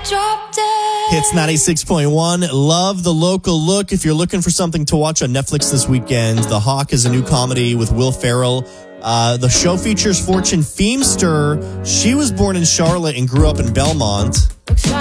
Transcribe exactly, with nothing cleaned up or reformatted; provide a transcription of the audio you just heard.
drop dead. Hits ninety-six point one. Love the local look. If you're looking for something to watch on Netflix this weekend, The Hawk is a new comedy with Will Ferrell. Uh, the show features Fortune Feimster. She was born in Charlotte and grew up in Belmont.